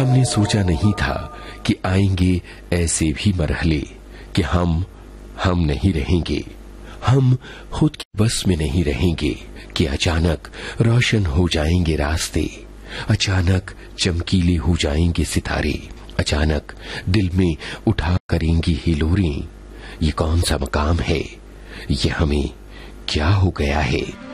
हमने सोचा नहीं था कि आएंगे ऐसे भी मरहले कि हम नहीं रहेंगे, हम खुद की बस में नहीं रहेंगे, कि अचानक रोशन हो जाएंगे रास्ते, अचानक चमकीले हो जाएंगे सितारे, अचानक दिल में उठा करेंगी हिलोरें। ये कौन सा मकाम है, ये हमें क्या हो गया है।